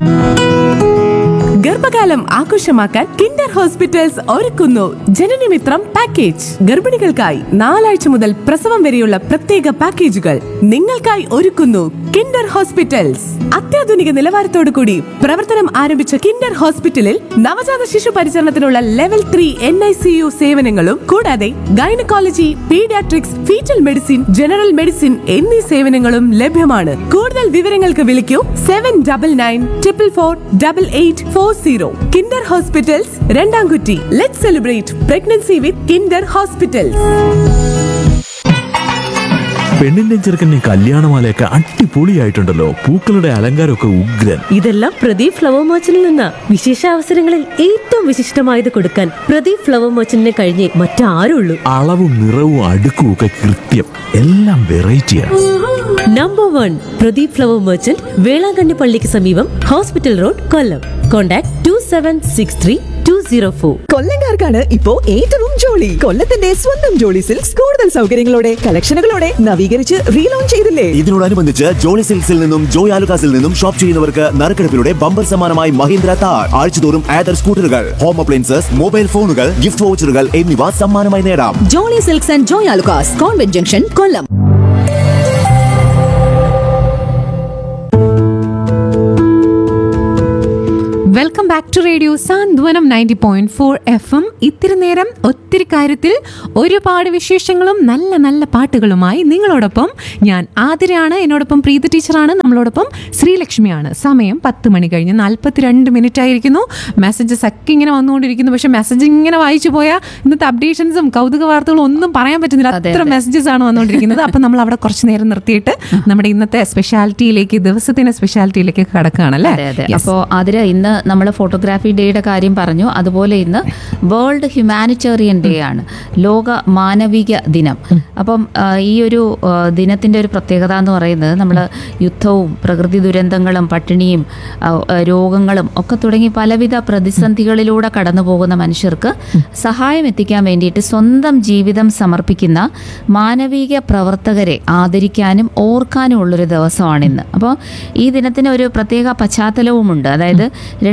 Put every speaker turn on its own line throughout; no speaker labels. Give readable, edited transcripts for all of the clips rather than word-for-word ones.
ഗർഭകാലം ആഘോഷമാക്കാൻ Kinder hospitals ഒരുക്കുന്നു ജനനമിത്രം പാക്കേജ്. ഗർഭിണികൾക്കായി 4 ആഴ്ച മുതൽ പ്രസവം വരെയുള്ള പ്രത്യേക പാക്കേജുകൾ നിങ്ങൾക്കായി ഒരുക്കുന്നു കിൻഡർ ഹോസ്പിറ്റൽസ്. അത്യാധുനിക നിലവാരത്തോടു കൂടി പ്രവർത്തനം ആരംഭിച്ച കിൻഡർ ഹോസ്പിറ്റലിൽ നവജാത ശിശു പരിചരണത്തിനുള്ള ലെവൽ 3 NICU സേവനങ്ങളും കൂടാതെ gynaecology, paediatrics, fetal medicine, general medicine എന്നീ സേവനങ്ങളും ലഭ്യമാണ്. കൂടുതൽ വിവരങ്ങൾക്ക് വിളിക്കൂ 7994448840. Kinder hospitals, രണ്ടാംകുറ്റി. Let's celebrate pregnancy with Kinder hospitals.
പെണ്ണിന്റെ ചെറുക്കന്റെ കല്യാണമാലയൊക്കെ അടിപൊളിയായിട്ടുണ്ടല്ലോ. പൂക്കളുടെ അലങ്കാരമൊക്കെ ഉഗ്രൻ.
ഇതെല്ലാം പ്രദീപ് ഫ്ലവർ മർച്ചന്റിൽ നിന്ന്. വിശേഷ അവസരങ്ങളിൽ ഏറ്റവും വിശിഷ്ടമായത് കൊടുക്കാൻ പ്രദീപ് ഫ്ലവർ മർച്ചന്റിനെ കഴിഞ്ഞേ മറ്റാരുള്ളൂ.
അളവും നിറവും അടുക്കും ഒക്കെ കൃത്യം. എല്ലാം വെറൈറ്റിയാണ്.
Number 1 Pradeep flower merchant, Velankanni പള്ളിക്ക് സമീപം, ഹോസ്പിറ്റൽ റോഡ്, കൊല്ലം. കോൺടാക്ട് 2763-204.
കൊല്ലംകാർക്കാണ് ഇപ്പോ ഏറ്റവും ജോളി. കൊല്ലത്തിന്റെ സ്വന്തം ജോളി സിൽക്സ് കൂടുതൽ സൗകര്യങ്ങളോടെ, കളക്ഷനുകളോടെ നവീകരിച്ച് റീലോഞ്ച് ചെയ്തില്ലേ?
ഇതിനോടനുബന്ധിച്ച് ജോളി സിൽക്സിൽ നിന്നും ജോയ് ആലുകാസിൽ നിന്നും ഷോപ്പ് ചെയ്യുന്നവർക്ക് നറുക്കെടുപ്പിലൂടെ ബമ്പർ സമ്മാനമായി മഹീന്ദ്ര താർ, ആഴ്ചതോറും ആദർ സ്കൂട്ടറുകൾ, ഹോം അപ്ലയൻസസ്, മൊബൈൽ ഫോണുകൾ, ഗിഫ്റ്റ് വൗച്ചറുകൾ എന്നിവ സമ്മാനമായി നേടാം.
Jolly silks and Joy Alukkas, convent junction, Kollam.
Welcome back to radio Santhwanam 90.4 FM. ഇത്തിരി നേരം ഒത്തിരി കാര്യത്തിൽ ഒരുപാട് വിശേഷങ്ങളും നല്ല നല്ല പാട്ടുകളുമായി നിങ്ങളോടൊപ്പം ഞാൻ ആതിരയാണ്. എന്നോടൊപ്പം പ്രീത ടീച്ചറാണ്. നമ്മളോടൊപ്പം ശ്രീലക്ഷ്മിയാണ്. സമയം 10 മണി കഴിഞ്ഞ് 42 മിനിറ്റ് ആയിരിക്കുന്നു. മെസ്സേജസ് ഒക്കെ ഇങ്ങനെ വന്നുകൊണ്ടിരിക്കുന്നു. പക്ഷെ മെസ്സേജ് ഇങ്ങനെ വായിച്ചു പോയാൽ ഇന്നത്തെ അപ്ഡേഷൻസും കൗതുക വാർത്തകളും ഒന്നും പറയാൻ പറ്റുന്നില്ല. അത്ര മെസ്സേജസ് ആണ് വന്നുകൊണ്ടിരിക്കുന്നത്. അപ്പം നമ്മൾ അവിടെ കുറച്ച് നേരം നിർത്തിയിട്ട് നമ്മുടെ ഇന്നത്തെ സ്പെഷ്യാലിറ്റിയിലേക്ക്, ദിവസത്തിന്റെ സ്പെഷ്യാലിറ്റിയിലേക്ക് കടക്കുകയാണല്ലേ.
അപ്പോൾ ആതിര, ഇന്ന് നമ്മൾ ഫോട്ടോഗ്രാഫി ഡേയുടെ കാര്യം പറഞ്ഞു. അതുപോലെ ഇന്ന് വേൾഡ് ഹ്യൂമാനിറ്റേറിയൻ ഡേ ആണ്, ലോക മാനവിക ദിനം. അപ്പം ഈ ഒരു ദിനത്തിൻ്റെ ഒരു പ്രത്യേകത എന്ന് പറയുന്നത്, നമ്മൾ യുദ്ധവും പ്രകൃതി ദുരന്തങ്ങളും പട്ടിണിയും രോഗങ്ങളും ഒക്കെ തുടങ്ങി പലവിധ പ്രതിസന്ധികളിലൂടെ കടന്നു പോകുന്ന മനുഷ്യർക്ക് സഹായം എത്തിക്കാൻ വേണ്ടിയിട്ട് സ്വന്തം ജീവിതം സമർപ്പിക്കുന്ന മാനവിക പ്രവർത്തകരെ ആദരിക്കാനും ഓർക്കാനും ഉള്ളൊരു ദിവസമാണിന്ന്. അപ്പോൾ ഈ ദിനത്തിന് ഒരു പ്രത്യേക പശ്ചാത്തലവുമുണ്ട്. അതായത്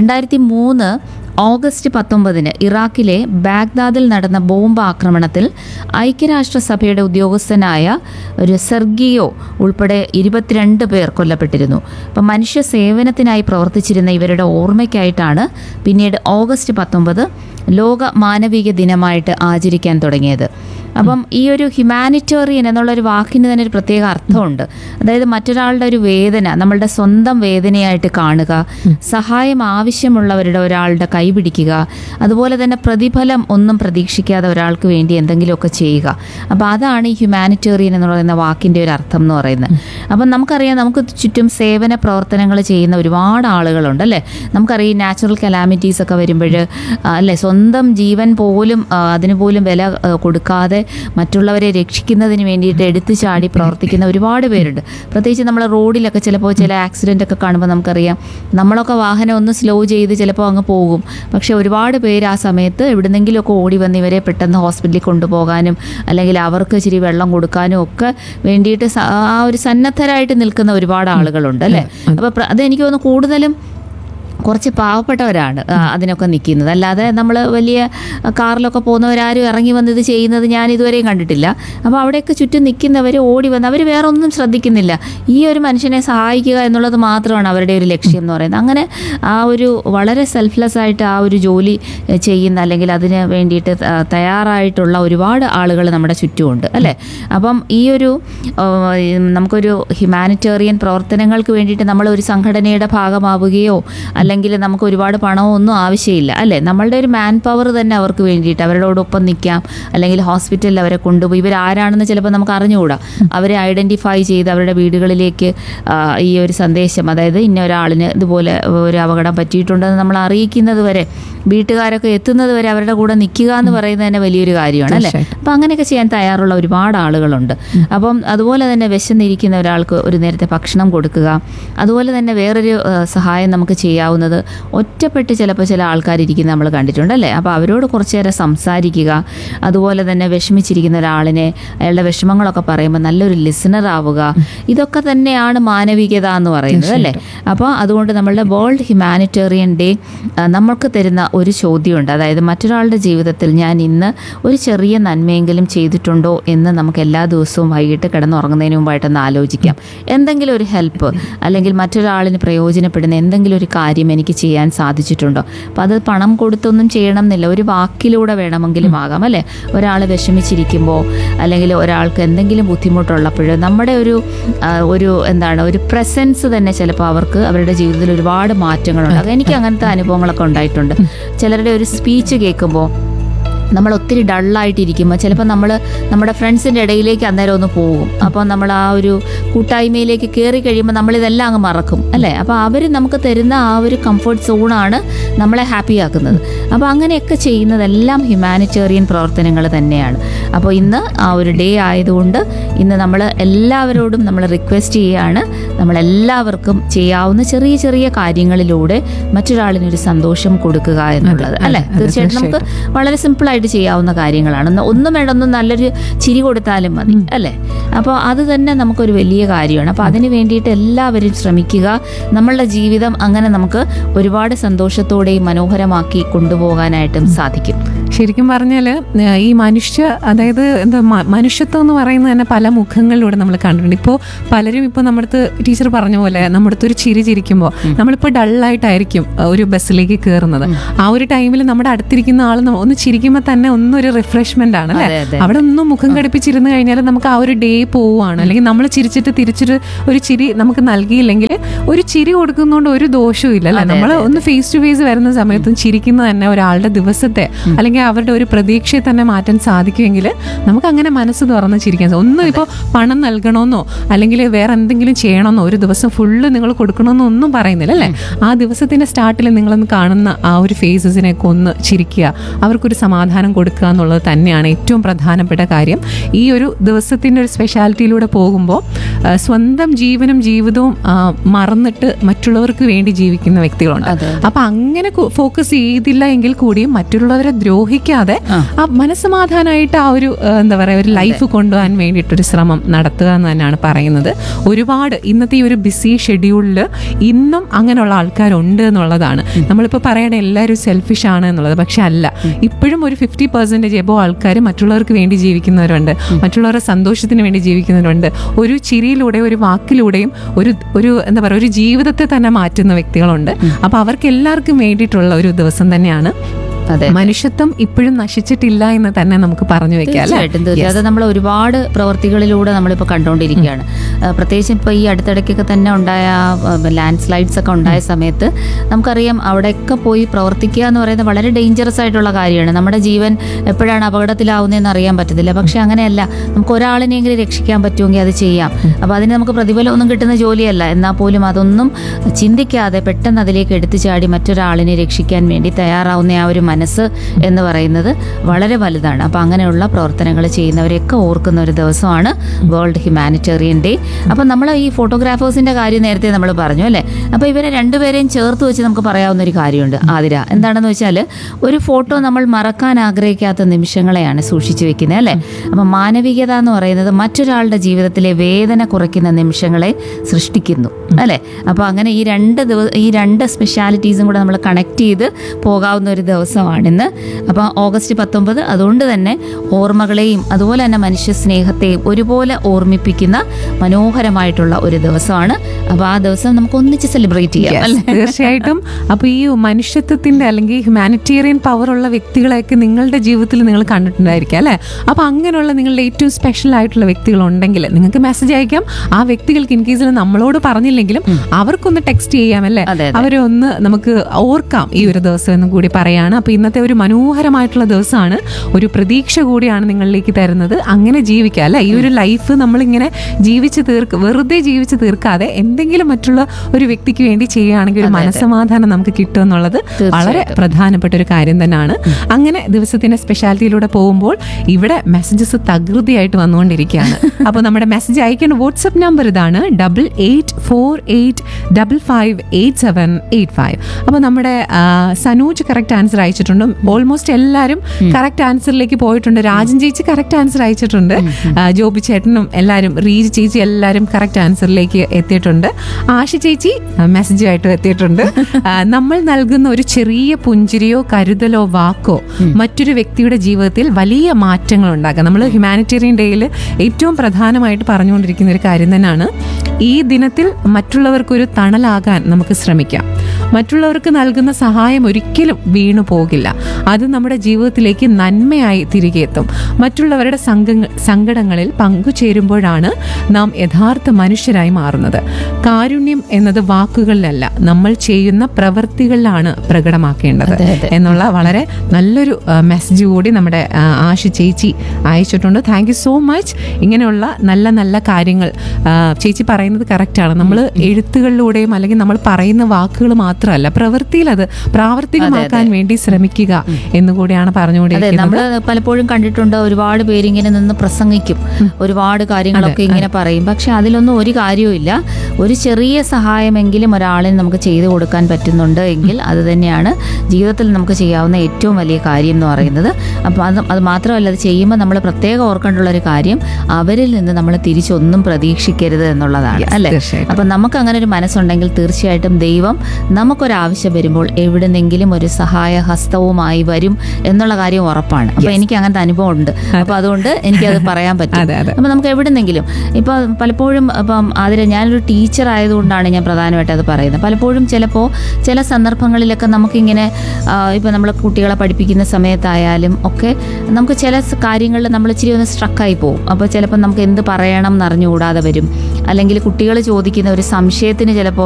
2003 ഓഗസ്റ്റ് 19 ഇറാഖിലെ ബാഗ്ദാദിൽ നടന്ന ബോംബ് ആക്രമണത്തിൽ ഐക്യരാഷ്ട്രസഭയുടെ ഉദ്യോഗസ്ഥനായ ഒരു സെർഗിയോ ഉൾപ്പെടെ 22 പേർ കൊല്ലപ്പെട്ടിരുന്നു. അപ്പം മനുഷ്യ സേവനത്തിനായി പ്രവർത്തിച്ചിരുന്ന ഇവരുടെ ഓർമ്മയ്ക്കായിട്ടാണ് പിന്നീട് ഓഗസ്റ്റ് 19 ലോക മാനവിക ദിനമായിട്ട് ആചരിക്കാൻ തുടങ്ങിയത്. അപ്പം ഈ ഒരു ഹ്യൂമാനിറ്റേറിയൻ എന്നുള്ളൊരു വാക്കിന് തന്നെ ഒരു പ്രത്യേക അർത്ഥമുണ്ട്. അതായത് മറ്റൊരാളുടെ ഒരു വേദന നമ്മളുടെ സ്വന്തം വേദനയായിട്ട് കാണുക, സഹായം ആവശ്യമുള്ളവരുടെ ഒരാളുടെ കൈ പിടിക്കുക, അതുപോലെ തന്നെ പ്രതിഫലം ഒന്നും പ്രതീക്ഷിക്കാതെ ഒരാൾക്ക് വേണ്ടി എന്തെങ്കിലുമൊക്കെ ചെയ്യുക. അപ്പോൾ അതാണ് ഈ ഹ്യൂമാനിറ്റേറിയൻ എന്ന് പറയുന്ന വാക്കിൻ്റെ ഒരു അർത്ഥം എന്ന് പറയുന്നത്. അപ്പം നമുക്കറിയാം, നമുക്ക് ചുറ്റും സേവന പ്രവർത്തനങ്ങൾ ചെയ്യുന്ന ഒരുപാട് ആളുകളുണ്ട് അല്ലേ. നമുക്കറിയാം നാച്ചുറൽ കലാമിറ്റീസ് ഒക്കെ വരുമ്പോൾ അല്ലേ, സ്വന്തം ജീവൻ പോലും അതിന് പോലും വില കൊടുക്കാതെ മറ്റുള്ളവരെ രക്ഷിക്കുന്നതിന് വേണ്ടിയിട്ട് എടുത്തു ചാടി പ്രവർത്തിക്കുന്ന ഒരുപാട് പേരുണ്ട്. പ്രത്യേകിച്ച് നമ്മൾ റോഡിലൊക്കെ ചിലപ്പോൾ ചില ആക്സിഡൻ്റ് ഒക്കെ കാണുമ്പോൾ നമുക്കറിയാം, നമ്മളൊക്കെ വാഹനം ഒന്ന് സ്ലോ ചെയ്ത് ചിലപ്പോൾ അങ്ങ് പോകും. പക്ഷേ ഒരുപാട് പേര് ആ സമയത്ത് എവിടുന്നെങ്കിലുമൊക്കെ ഓടി വന്ന് ഇവരെ പെട്ടെന്ന് ഹോസ്പിറ്റലിൽ കൊണ്ടുപോകാനും അല്ലെങ്കിൽ അവർക്ക് ഇച്ചിരി വെള്ളം കൊടുക്കാനും ഒക്കെ വേണ്ടിയിട്ട് ആ ഒരു സന്നദ്ധരായിട്ട് നിൽക്കുന്ന ഒരുപാട് ആളുകളുണ്ട് അല്ലേ. അപ്പോൾ അതെനിക്ക് തോന്നുന്നു കൂടുതലും കുറച്ച് പാവപ്പെട്ടവരാണ് അതിനൊക്കെ നിൽക്കുന്നത്. അല്ലാതെ നമ്മൾ വലിയ കാറിലൊക്കെ പോകുന്നവരാരും ഇറങ്ങി വന്ന് ഇത് ചെയ്യുന്നത് ഞാൻ ഇതുവരെയും കണ്ടിട്ടില്ല. അപ്പോൾ അവിടെയൊക്കെ ചുറ്റും നിൽക്കുന്നവർ ഓടി വന്ന് അവർ വേറെ ഒന്നും ശ്രദ്ധിക്കുന്നില്ല, ഈ ഒരു മനുഷ്യനെ സഹായിക്കുക എന്നുള്ളത് മാത്രമാണ് അവരുടെ ഒരു ലക്ഷ്യം എന്ന് പറയുന്നത്. അങ്ങനെ ആ ഒരു വളരെ സെൽഫ്ലെസ് ആയിട്ട് ആ ഒരു ജോലി ചെയ്യുന്ന അല്ലെങ്കിൽ അതിന് വേണ്ടിയിട്ട് തയ്യാറായിട്ടുള്ള ഒരുപാട് ആളുകൾ നമ്മുടെ ചുറ്റുമുണ്ട് അല്ലേ. അപ്പം ഈ ഒരു നമുക്കൊരു ഹ്യൂമാനിറ്റേറിയൻ പ്രവർത്തനങ്ങൾക്ക് വേണ്ടിയിട്ട് നമ്മൾ ഒരു സംഘടനയുടെ ഭാഗമാവുകയോ അല്ലെങ്കിൽ നമുക്ക് ഒരുപാട് പണമോ ഒന്നും ആവശ്യമില്ല അല്ലേ. നമ്മളുടെ ഒരു മാൻ പവർ തന്നെ അവർക്ക് വേണ്ടിയിട്ട് അവരോടൊപ്പം നിൽക്കാം. അല്ലെങ്കിൽ ഹോസ്പിറ്റലിൽ അവരെ കൊണ്ടുപോയി, ഇവരാരാണെന്ന് ചിലപ്പോൾ നമുക്ക് അറിഞ്ഞുകൂടാ, അവരെ ഐഡൻറ്റിഫൈ ചെയ്ത് അവരുടെ വീടുകളിലേക്ക് ഈ ഒരു സന്ദേശം, അതായത് ഇന്ന ഒരാളിന് ഇതുപോലെ ഒരു അപകടം പറ്റിയിട്ടുണ്ടെന്ന് നമ്മൾ അറിയിക്കുന്നത് വരെ, വീട്ടുകാരൊക്കെ എത്തുന്നത് വരെ അവരുടെ കൂടെ നിൽക്കുക എന്ന് പറയുന്നത് തന്നെ വലിയൊരു കാര്യമാണ് അല്ലേ. അപ്പം അങ്ങനെയൊക്കെ ചെയ്യാൻ തയ്യാറുള്ള ഒരുപാട് ആളുകളുണ്ട്. അപ്പം അതുപോലെ തന്നെ വിശന്നിരിക്കുന്ന ഒരാൾക്ക് ഒരു നേരത്തെ ഭക്ഷണം കൊടുക്കുക, അതുപോലെ തന്നെ വേറൊരു സഹായം നമുക്ക് ചെയ്യാവുന്ന പോകുന്നത്, ഒറ്റപ്പെട്ട് ചിലപ്പോൾ ചില ആൾക്കാരിരിക്കുന്നത് നമ്മൾ കണ്ടിട്ടുണ്ട് അല്ലേ. അപ്പോൾ അവരോട് കുറച്ച് നേരം സംസാരിക്കുക. അതുപോലെ തന്നെ വിഷമിച്ചിരിക്കുന്ന ഒരാളിനെ അയാളുടെ വിഷമങ്ങളൊക്കെ പറയുമ്പോൾ നല്ലൊരു ലിസണർ ആവുക. ഇതൊക്കെ തന്നെയാണ് മാനവികത എന്ന് പറയുന്നത് അല്ലേ. അപ്പോൾ അതുകൊണ്ട് നമ്മളുടെ വേൾഡ് ഹ്യൂമാനിറ്റേറിയൻ ഡേ നമ്മൾക്ക് തരുന്ന ഒരു ചോദ്യമുണ്ട്. അതായത് മറ്റൊരാളുടെ ജീവിതത്തിൽ ഞാൻ ഇന്ന് ഒരു ചെറിയ നന്മയെങ്കിലും ചെയ്തിട്ടുണ്ടോ എന്ന് നമുക്ക് എല്ലാ ദിവസവും വൈകിട്ട് കിടന്നുറങ്ങുന്നതിന് മുമ്പായിട്ടൊന്ന് ആലോചിക്കാം. എന്തെങ്കിലും ഒരു ഹെൽപ്പ് അല്ലെങ്കിൽ മറ്റൊരാളിന് പ്രയോജനപ്പെടുന്ന എന്തെങ്കിലും ഒരു കാര്യം എനിക്ക് ചെയ്യാൻ സാധിച്ചിട്ടുണ്ടോ? അപ്പോൾ അത് പണം കൊടുത്തൊന്നും ചെയ്യണം എന്നില്ല, ഒരു വാക്കിലൂടെ വേണമെങ്കിലും ആകാം അല്ലേ. ഒരാൾ വിഷമിച്ചിരിക്കുമ്പോൾ അല്ലെങ്കിൽ ഒരാൾക്ക് എന്തെങ്കിലും ബുദ്ധിമുട്ടുള്ളപ്പോൾ നമ്മുടെ ഒരു എന്താണ് ഒരു പ്രസൻസ് തന്നെ ചിലപ്പോൾ അവർക്ക് അവരുടെ ജീവിതത്തിൽ ഒരുപാട് മാറ്റങ്ങളുണ്ട്. എനിക്ക് അങ്ങനത്തെ അനുഭവങ്ങളൊക്കെ ഉണ്ടായിട്ടുണ്ട്. ചിലരുടെ ഒരു സ്പീച്ച് കേൾക്കുമ്പോൾ നമ്മൾ ഒത്തിരി ഡള്ളായിട്ടിരിക്കുമ്പോൾ ചിലപ്പോൾ നമ്മുടെ ഫ്രണ്ട്സിൻ്റെ ഇടയിലേക്ക് അന്നേരം ഒന്ന് പോകും. അപ്പോൾ നമ്മൾ ആ ഒരു കൂട്ടായ്മയിലേക്ക് കയറി കഴിയുമ്പോൾ നമ്മളിതെല്ലാം അങ്ങ് മറക്കും അല്ലേ. അപ്പോൾ അവർ നമുക്ക് തരുന്ന ആ ഒരു കംഫർട്ട് സോണാണ് നമ്മളെ ഹാപ്പി ആക്കുന്നത്. അപ്പോൾ അങ്ങനെയൊക്കെ ചെയ്യുന്നതെല്ലാം ഹ്യൂമാനിറ്റേറിയൻ പ്രവർത്തനങ്ങൾ തന്നെയാണ്. അപ്പോൾ ഇന്ന് ആ ഒരു ഡേ ആയതുകൊണ്ട് ഇന്ന് നമ്മൾ എല്ലാവരോടും നമ്മൾ റിക്വസ്റ്റ് ചെയ്യുകയാണ്, നമ്മളെല്ലാവർക്കും ചെയ്യാവുന്ന ചെറിയ ചെറിയ കാര്യങ്ങളിലൂടെ മറ്റൊരാളിനൊരു സന്തോഷം കൊടുക്കുക എന്നുള്ളത് അല്ലേ. തീർച്ചയായിട്ടും നമുക്ക് വളരെ സിമ്പിളായിട്ട് ചെയ്യാവുന്ന കാര്യങ്ങളാണ്. ഒന്നും വേണ്ട, ഒന്നും നല്ലൊരു ചിരി കൊടുത്താലും മതി അല്ലേ. അപ്പോൾ അത് തന്നെ നമുക്കൊരു വലിയ കാര്യമാണ്. അപ്പോൾ അതിന് വേണ്ടിയിട്ട് എല്ലാവരും ശ്രമിക്കുക. നമ്മളുടെ ജീവിതം അങ്ങനെ നമുക്ക് ഒരുപാട് സന്തോഷത്തോടെയും മനോഹരമാക്കി കൊണ്ടുപോകാനായിട്ടും സാധിക്കും.
ശരിക്കും പറഞ്ഞാൽ ഈ അതായത് എന്താ മനുഷ്യത്വം എന്ന് പറയുന്നത് തന്നെ പല മുഖങ്ങളിലൂടെ നമ്മൾ കണ്ടിട്ടുണ്ട്. ഇപ്പോൾ പലരും ഇപ്പോൾ നമ്മുടെ അടുത്ത് ടീച്ചർ പറഞ്ഞ പോലെ നമ്മുടെ അടുത്ത് ഒരു ചിരിക്കുമ്പോൾ നമ്മളിപ്പോൾ ഡള്ളായിട്ടായിരിക്കും ഒരു ബസ്സിലേക്ക് കയറുന്നത്. ആ ഒരു ടൈമിൽ നമ്മുടെ അടുത്തിരിക്കുന്ന ആൾ ഒന്ന് ചിരിക്കുമ്പോൾ തന്നെ ഒന്നൊരു റിഫ്രഷ്മെന്റ് ആണ് അല്ലേ. അവിടെ ഒന്നും മുഖം കടുപ്പിച്ചിരുന്ന് കഴിഞ്ഞാൽ നമുക്ക് ആ ഒരു ഡേ പോവുകയാണ്. അല്ലെങ്കിൽ നമ്മൾ ചിരിച്ചിട്ട് തിരിച്ചൊരു ഒരു ചിരി നമുക്ക് നൽകിയില്ലെങ്കിൽ ഒരു ചിരി കൊടുക്കുന്നതുകൊണ്ട് ഒരു ദോഷവും ഇല്ല അല്ലേ. നമ്മൾ ഒന്ന് ഫേസ് ടു ഫേസ് വരുന്ന സമയത്തും ചിരിക്കുന്നത് തന്നെ ഒരാളുടെ ദിവസത്തെ അല്ലെങ്കിൽ അവരുടെ ഒരു പ്രതീക്ഷയെ തന്നെ മാറ്റാൻ സാധിക്കുമെങ്കിൽ നമുക്ക് അങ്ങനെ മനസ്സ് തുറന്ന് ചിരിക്കാൻ. ഒന്നും ഇപ്പോൾ പണം നൽകണമെന്നോ അല്ലെങ്കിൽ വേറെ എന്തെങ്കിലും ചെയ്യണമെന്നോ ഒരു ദിവസം ഫുള്ള് നിങ്ങൾ കൊടുക്കണമെന്നോ ഒന്നും പറയുന്നില്ല അല്ലേ. ആ ദിവസത്തിന്റെ സ്റ്റാർട്ടിൽ നിങ്ങളൊന്ന് കാണുന്ന ആ ഒരു ഫേസസിനെയൊക്കെ ഒന്ന് ചിരിക്കുക, അവർക്കൊരു സമാധാനം കൊടുക്കുക എന്നുള്ളത് തന്നെയാണ് ഏറ്റവും പ്രധാനപ്പെട്ട കാര്യം. ഈ ഒരു ദിവസത്തിൻ്റെ ഒരു സ്പെഷ്യാലിറ്റിയിലൂടെ പോകുമ്പോൾ സ്വന്തം ജീവനും ജീവിതവും മറന്നിട്ട് മറ്റുള്ളവർക്ക് വേണ്ടി ജീവിക്കുന്ന വ്യക്തികളുണ്ട്. അപ്പം അങ്ങനെ ഫോക്കസ് ചെയ്തില്ല എങ്കിൽ കൂടിയും മറ്റുള്ളവരെ ദ്രോഹിക്കാതെ ആ മനസ്സമാധാനമായിട്ട് ആ ഒരു എന്താ പറയുക ഒരു ലൈഫ് കൊണ്ടുപോകാൻ വേണ്ടിയിട്ടൊരു ശ്രമം നടത്തുക എന്ന് തന്നെയാണ് പറയുന്നത്. ഒരുപാട് ഇന്നത്തെ ഈ ഒരു ബിസി ഷെഡ്യൂളിൽ ഇന്നും അങ്ങനെയുള്ള ആൾക്കാരുണ്ട് എന്നുള്ളതാണ്. നമ്മളിപ്പോൾ പറയണ എല്ലാവരും സെൽഫിഷ് ആണ് എന്നുള്ളത്, പക്ഷെ അല്ല. ഇപ്പോഴും ഒരു 50% എബോ ആൾക്കാർ മറ്റുള്ളവർക്ക് വേണ്ടി ജീവിക്കുന്നവരുണ്ട്, മറ്റുള്ളവരുടെ സന്തോഷത്തിന് വേണ്ടി ജീവിക്കുന്നവരുണ്ട്. ഒരു ചിരിയിലൂടെ ഒരു വാക്കിലൂടെയും ഒരു എന്താ പറയുക ഒരു ജീവിതത്തെ തന്നെ മാറ്റുന്ന വ്യക്തികളുണ്ട്. അപ്പോൾ അവർക്ക് എല്ലാവർക്കും വേണ്ടിയിട്ടുള്ള ഒരു ദിവസം തന്നെയാണ്. മനുഷ്യത്വം ഇപ്പോഴും നശിച്ചിട്ടില്ല എന്ന് തന്നെ നമുക്ക് പറഞ്ഞു വെക്കാം.
അത് നമ്മൾ ഒരുപാട് പ്രവർത്തികളിലൂടെ നമ്മളിപ്പോൾ കണ്ടുകൊണ്ടിരിക്കുകയാണ്. പ്രത്യേകിച്ച് ഇപ്പോൾ ഈ അടുത്തിടയ്ക്കൊക്കെ തന്നെ ഉണ്ടായ ലാൻഡ് സ്ലൈഡ്സ് ഒക്കെ ഉണ്ടായ സമയത്ത് നമുക്കറിയാം അവിടെയൊക്കെ പോയി പ്രവർത്തിക്കുക എന്ന് പറയുന്നത് വളരെ ഡേഞ്ചറസ് ആയിട്ടുള്ള കാര്യമാണ്. നമ്മുടെ ജീവൻ എപ്പോഴാണ് അപകടത്തിലാവുന്നതെന്ന് അറിയാൻ പറ്റത്തില്ല. പക്ഷെ അങ്ങനെയല്ല, നമുക്ക് ഒരാളിനെങ്കിലും രക്ഷിക്കാൻ പറ്റുമെങ്കിൽ അത് ചെയ്യാം. അപ്പോൾ അതിന് നമുക്ക് പ്രതിഫലമൊന്നും കിട്ടുന്ന ജോലിയല്ല. എന്നാൽ പോലും അതൊന്നും ചിന്തിക്കാതെ പെട്ടെന്ന് അതിലേക്ക് എടുത്തു ചാടി മറ്റൊരാളിനെ രക്ഷിക്കാൻ വേണ്ടി തയ്യാറാവുന്ന ആ ഒരു മനസ്സ് എന്ന് പറയുന്നത് വളരെ വലുതാണ്. അപ്പോൾ അങ്ങനെയുള്ള പ്രവർത്തനങ്ങൾ ചെയ്യുന്നവരെയൊക്കെ ഓർക്കുന്ന ഒരു ദിവസമാണ് വേൾഡ് ഹ്യൂമാനിറ്റേറിയൻ ഡേ. അപ്പം നമ്മൾ ഈ ഫോട്ടോഗ്രാഫേഴ്സിൻ്റെ കാര്യം നേരത്തെ നമ്മൾ പറഞ്ഞു അല്ലേ. അപ്പോൾ ഇവരെ രണ്ടുപേരെയും ചേർത്ത് വെച്ച് നമുക്ക് പറയാവുന്ന ഒരു കാര്യമുണ്ട് ആതിര. എന്താണെന്ന് വെച്ചാൽ ഒരു ഫോട്ടോ നമ്മൾ മറക്കാൻ ആഗ്രഹിക്കാത്ത നിമിഷങ്ങളെയാണ് സൂക്ഷിച്ചു വെക്കുന്നത് അല്ലേ. അപ്പം മാനവികത എന്ന് പറയുന്നത് മറ്റൊരാളുടെ ജീവിതത്തിലെ വേദന കുറയ്ക്കുന്ന നിമിഷങ്ങളെ സൃഷ്ടിക്കുന്നു അല്ലേ. അപ്പോൾ അങ്ങനെ ഈ രണ്ട് സ്പെഷ്യാലിറ്റീസും കൂടെ നമ്മൾ കണക്ട് ചെയ്ത് പോകാവുന്ന ഒരു ദിവസമാണിന്ന്. അപ്പോൾ ഓഗസ്റ്റ് 19 അതുകൊണ്ട് തന്നെ ഓർമ്മകളെയും അതുപോലെ തന്നെ മനുഷ്യ സ്നേഹത്തെയും ഒരുപോലെ ഓർമ്മിപ്പിക്കുന്ന മനോഹരമായിട്ടുള്ള ഒരു ദിവസമാണ്. അപ്പോൾ ആ ദിവസം നമുക്ക് ഒന്നിച്ച് സെലിബ്രേറ്റ് ചെയ്യാം അല്ലേ.
തീർച്ചയായിട്ടും. അപ്പോൾ ഈ മനുഷ്യത്വത്തിന്റെ അല്ലെങ്കിൽ ഹ്യൂമാനിറ്റേറിയൻ പവറുള്ള വ്യക്തികളെയൊക്കെ നിങ്ങളുടെ ജീവിതത്തിൽ നിങ്ങൾ കണ്ടിട്ടുണ്ടായിരിക്കും അല്ലേ. അപ്പോൾ അങ്ങനെയുള്ള നിങ്ങളുടെ ഏറ്റവും സ്പെഷ്യൽ ആയിട്ടുള്ള വ്യക്തികളുണ്ടെങ്കിൽ നിങ്ങൾക്ക് മെസ്സേജ് അയക്കാം. ആ വ്യക്തികൾക്ക് ഇൻ കേസിൽ നമ്മളോട് പറഞ്ഞില്ലെങ്കിലും അവർക്കൊന്ന് ടെക്സ്റ്റ് ചെയ്യാം അല്ലേ. അവരെ ഒന്ന് നമുക്ക് ഓർക്കാം ഈ ഒരു ദിവസം എന്നും കൂടി പറയാണ്. അപ്പോൾ അപ്പോൾ ഇന്നത്തെ ഒരു മനോഹരമായിട്ടുള്ള ദിവസമാണ്, ഒരു പ്രതീക്ഷ കൂടിയാണ് നിങ്ങളിലേക്ക് തരുന്നത്. അങ്ങനെ ജീവിക്കുക അല്ല, ഈ ഒരു ലൈഫ് നമ്മളിങ്ങനെ വെറുതെ ജീവിച്ച് തീർക്കാതെ എന്തെങ്കിലും മറ്റുള്ള ഒരു വ്യക്തിക്ക് വേണ്ടി ചെയ്യുകയാണെങ്കിൽ ഒരു മനസ്സമാധാനം നമുക്ക് കിട്ടും എന്നുള്ളത് വളരെ പ്രധാനപ്പെട്ട ഒരു കാര്യം തന്നെയാണ്. അങ്ങനെ ദിവസത്തിന്റെ സ്പെഷ്യാലിറ്റിയിലൂടെ പോകുമ്പോൾ ഇവിടെ മെസ്സേജസ് തകൃതിയായിട്ട് വന്നുകൊണ്ടിരിക്കുകയാണ്. അപ്പോൾ നമ്മുടെ മെസ്സേജ് അയക്കേണ്ട വാട്സ്ആപ്പ് നമ്പർ ഇതാണ് 8848558785. അപ്പോൾ നമ്മുടെ സനൂജ് കറക്റ്റ് ആൻസർ അയച്ചിട്ടുണ്ട്. ഓൾമോസ്റ്റ് എല്ലാവരും കറക്റ്റ് ആൻസറിലേക്ക് പോയിട്ടുണ്ട്. രാജൻ ചേച്ചി കറക്റ്റ് ആൻസർ അയച്ചിട്ടുണ്ട്. ജോബി ചേട്ടനും എല്ലാവരും, റീജ് ചേച്ചി എല്ലാവരും കറക്റ്റ് ആൻസറിലേക്ക് എത്തിയിട്ടുണ്ട്. ആഷി ചേച്ചി മെസ്സേജായിട്ട് എത്തിയിട്ടുണ്ട്. നമ്മൾ നൽകുന്ന ഒരു ചെറിയ പുഞ്ചിരിയോ കരുതലോ വാക്കോ മറ്റൊരു വ്യക്തിയുടെ ജീവിതത്തിൽ വലിയ മാറ്റങ്ങൾ ഉണ്ടാക്കാം. നമ്മൾ ഹ്യൂമാനിറ്റേറിയൻ ഡേയിൽ ഏറ്റവും പ്രധാനമായിട്ട് പറഞ്ഞുകൊണ്ടിരിക്കുന്ന ഒരു കാര്യം തന്നെയാണ്, ഈ ദിനത്തിൽ മറ്റുള്ളവർക്കൊരു തണലാകാൻ നമുക്ക് ശ്രമിക്കാം. മറ്റുള്ളവർക്ക് നൽകുന്ന സഹായം ഒരിക്കലും വീണു പോകില്ല. അത് നമ്മുടെ ജീവിതത്തിലേക്ക് നന്മയായി തിരികെ എത്തും. മറ്റുള്ളവരുടെ സങ്കടങ്ങളിൽ പങ്കുചേരുമ്പോഴാണ് നാം യഥാർത്ഥ മനുഷ്യരായി മാറുന്നത്. കാരുണ്യം എന്നത് വാക്കുകളിലല്ല, നമ്മൾ ചെയ്യുന്ന പ്രവൃത്തികളിലാണ് പ്രകടമാക്കേണ്ടത് എന്നുള്ള വളരെ നല്ലൊരു മെസ്സേജ് കൂടി നമ്മുടെ ആശി ചേച്ചി അയച്ചിട്ടുണ്ട്. Thank you so much. ഇങ്ങനെയുള്ള നല്ല നല്ല കാര്യങ്ങൾ ചേച്ചി പറയുന്നത് കറക്റ്റാണ്. നമ്മൾ എഴുത്തുകളിലൂടെയും അല്ലെങ്കിൽ നമ്മൾ പറയുന്ന വാക്കുകൾ മാത്രമല്ല, പ്രവൃത്തിയിൽ അത് പ്രാവർത്തികമാക്കാൻ വേണ്ടി ശ്രമിക്കുക എന്നുകൂടിയാണ് പറഞ്ഞുകൊണ്ടിരിക്കുന്നത്.
നമ്മൾ പലപ്പോഴും കണ്ടിട്ടുണ്ട്, ഒരുപാട് പേരിങ്ങനെ നിന്ന് പ്രസംഗിക്കും, ഒരുപാട് കാര്യങ്ങളൊക്കെ ഇങ്ങനെ പറയും. പക്ഷെ അതിലൊന്നും ഒരു കാര്യവുമില്ല. ഒരു ചെറിയ സഹായമെങ്കിലും ഒരാളിന് നമുക്ക് ചെയ്തു കൊടുക്കാൻ പറ്റുന്നുണ്ട് എങ്കിൽ അത് തന്നെയാണ് ജീവിതത്തിൽ നമുക്ക് ചെയ്യാവുന്ന ഏറ്റവും വലിയ കാര്യം എന്ന് പറയുന്നത്. അപ്പം അത് മാത്രമല്ല, അത് ചെയ്യുമ്പോൾ നമ്മൾ പ്രത്യേകം ഓർക്കേണ്ടുള്ള ഒരു കാര്യം, അവരിൽ നിന്ന് നമ്മൾ തിരിച്ചൊന്നും പ്രതീക്ഷിക്കരുത് എന്നുള്ളതാണ്, അല്ലേ? അപ്പം നമുക്ക് അങ്ങനെ ഒരു മനസ്സുണ്ടെങ്കിൽ തീർച്ചയായിട്ടും ദൈവം നമുക്കൊരാവശ്യം വരുമ്പോൾ എവിടെന്നെങ്കിലും ഒരു സഹായ ഹസ്തവുമായി വരും എന്നുള്ള കാര്യം ഉറപ്പാണ്. അപ്പൊ എനിക്ക് അങ്ങനത്തെ അനുഭവം ഉണ്ട്. അപ്പൊ അതുകൊണ്ട് എനിക്കത് പറയാൻ പറ്റും. അപ്പൊ നമുക്ക് എവിടെന്നെങ്കിലും ഇപ്പൊ പലപ്പോഴും ഇപ്പം ഞാനൊരു ടീച്ചർ ആയതുകൊണ്ടാണ് ഞാൻ പ്രധാനമായിട്ട് അത് പറയുന്നത്. പലപ്പോഴും ചിലപ്പോൾ ചില സന്ദർഭങ്ങളിലൊക്കെ നമുക്കിങ്ങനെ ഇപ്പൊ നമ്മൾ കുട്ടികളെ പഠിപ്പിക്കുന്ന സമയത്തായാലും ഒക്കെ നമുക്ക് ചില കാര്യങ്ങളിൽ നമ്മൾ ഇച്ചിരി ഒന്ന് സ്ട്രക്കായി പോകും. അപ്പോൾ ചിലപ്പോൾ നമുക്ക് എന്ത് പറയണം എന്നറിഞ്ഞുകൂടാതെ വരും. അല്ലെങ്കിൽ കുട്ടികൾ ചോദിക്കുന്ന ഒരു സംശയത്തിന് ചിലപ്പോൾ